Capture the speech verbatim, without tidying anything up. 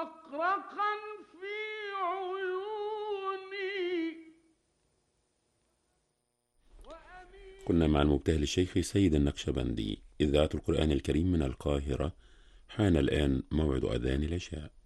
مستقرقا في عيوني. كنا مع المبتهل الشيخ سيد النقشبندي، إذاعة القرآن الكريم من القاهرة. حان الآن موعد أذان العشاء.